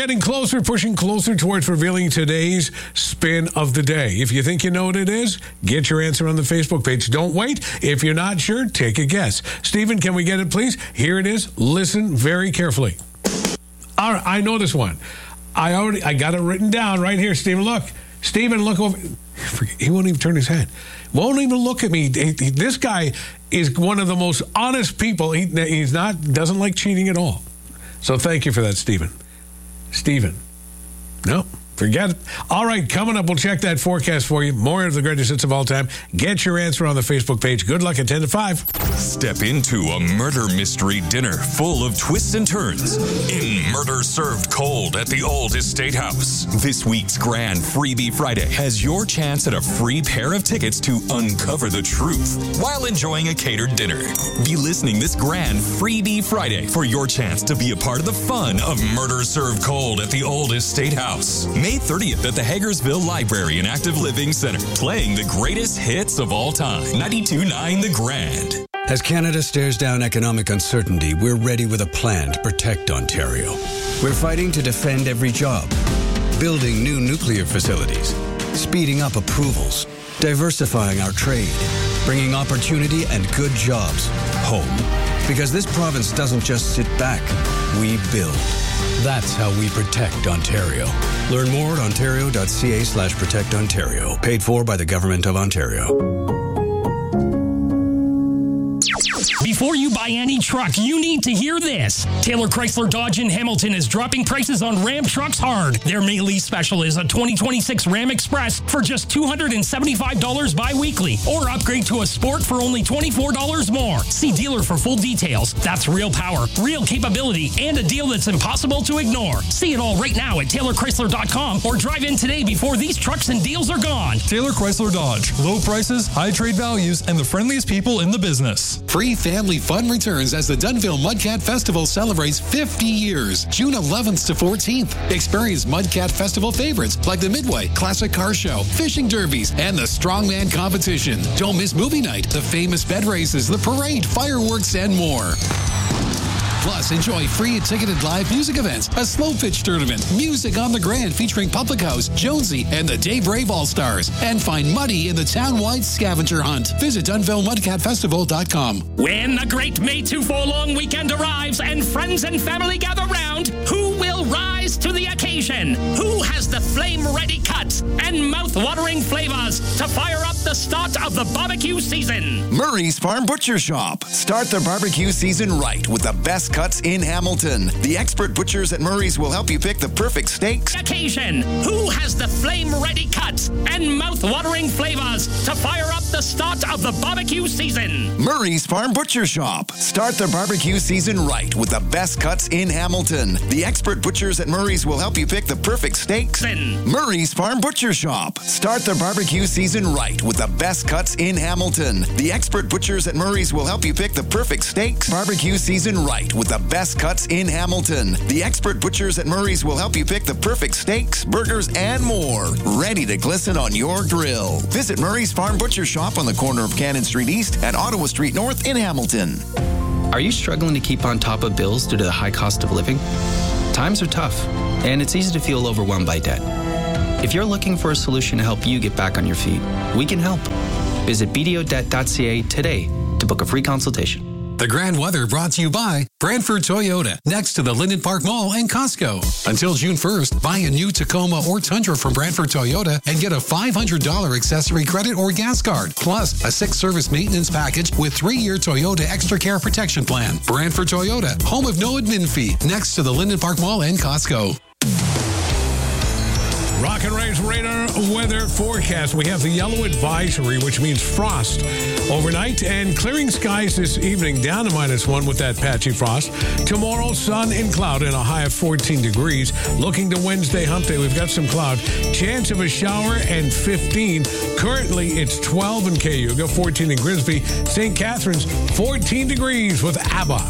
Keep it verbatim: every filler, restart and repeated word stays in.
getting closer, pushing closer towards revealing today's spin of the day. If you think you know what it is, get your answer on the Facebook page. Don't wait. If you're not sure, take a guess. Stephen, can we get it, please? Here it is. Listen very carefully. All right, I know this one. I already, I got it written down right here, Stephen. Look. Stephen, look over. He won't even turn his head. Won't even look at me. He, he, this guy is one of the most honest people. He, he's not, doesn't like cheating at all. So thank you for that, Stephen. Stephen. No, forget it. All right, coming up, we'll check that forecast for you. More of the greatest hits of all time. Get your answer on the Facebook page. Good luck at ten to five. Step into a murder mystery dinner full of twists and turns in Murder Served Cold at the Old Estate House. This week's Grand Freebie Friday has your chance at a free pair of tickets to uncover the truth while enjoying a catered dinner. Be listening this Grand Freebie Friday for your chance to be a part of the fun of Murder Served Cold at the Old Estate House. May thirtieth at the Hagersville Library and Active Living Center, playing the greatest hits of all time. ninety-two point nine The Grand. As Canada stares down economic uncertainty, we're ready with a plan to protect Ontario. We're fighting to defend every job, building new nuclear facilities, speeding up approvals, diversifying our trade, bringing opportunity and good jobs home. Because this province doesn't just sit back, we build. That's how we protect Ontario. Learn more at ontario.ca slash protect Ontario. Paid for by the Government of Ontario. Before you buy any truck, you need to hear this. Taylor Chrysler Dodge in Hamilton is dropping prices on Ram trucks hard. Their May lease special is a twenty twenty-six Ram Express for just two hundred seventy-five dollars bi-weekly, or upgrade to a Sport for only twenty-four dollars more. See dealer for full details. That's real power, real capability, and a deal that's impossible to ignore. See it all right now at taylor chrysler dot com or drive in today before these trucks and deals are gone. Taylor Chrysler Dodge. Low prices, high trade values, and the friendliest people in the business. Free family fun returns as the Dunnville Mudcat Festival celebrates fifty years, June eleventh to fourteenth. Experience Mudcat Festival favorites like the Midway Classic Car Show, fishing derbies, and the Strongman Competition. Don't miss movie night, the famous bed races, the parade, fireworks, and more. Plus, enjoy free ticketed live music events, a slow pitch tournament, music on the Grand featuring Public House, Jonesy, and the Dave Brave All-Stars. And find money in the town-wide scavenger hunt. Visit Dunnville Mudcat Festival dot com. When the great May two four long weekend arrives and friends and family gather round, who will rise to the occasion? Who has the flame-ready cuts and mouth-watering flavors to fire up the start of the barbecue season? Murray's Farm Butcher Shop. Start the barbecue season right with the best cuts in Hamilton. The expert butchers at Murray's will help you pick the perfect steaks. Occasion. Who has the flame-ready cuts and mouth-watering flavors to fire up the start of the barbecue season? Murray's Farm Butcher Shop. Start the barbecue season right with the best cuts in Hamilton. The expert butchers at Murray's will help you pick the perfect steaks. Murray's Farm Butcher Shop. Start the barbecue season right with the best cuts in Hamilton. The expert butchers at Murray's will help you pick the perfect steaks. Barbecue season right with the best cuts in Hamilton. The expert butchers at Murray's will help you pick the perfect steaks, burgers, and more. Ready to glisten on your grill. Visit Murray's Farm Butcher Shop on the corner of Cannon Street East and Ottawa Street North in Hamilton. Are you struggling to keep on top of bills due to the high cost of living? Times are tough, and it's easy to feel overwhelmed by debt. If you're looking for a solution to help you get back on your feet, we can help. Visit b d o debt dot c a today to book a free consultation. The Grand Weather brought to you by Brantford Toyota, next to the Linden Park Mall and Costco. Until June first, buy a new Tacoma or Tundra from Brantford Toyota and get a five hundred dollars accessory credit or gas card, plus a six-service maintenance package with three-year Toyota Extra Care Protection Plan. Brantford Toyota, home of no admin fee, next to the Linden Park Mall and Costco. Rock and Ray's radar weather forecast. We have the yellow advisory, which means frost overnight, and clearing skies this evening, down to minus one with that patchy frost. Tomorrow, sun and cloud and a high of fourteen degrees. Looking to Wednesday, hump day, we've got some cloud. Chance of a shower and fifteen. Currently, it's twelve in Cayuga, fourteen in Grimsby. Saint Catharines, fourteen degrees with ABBA.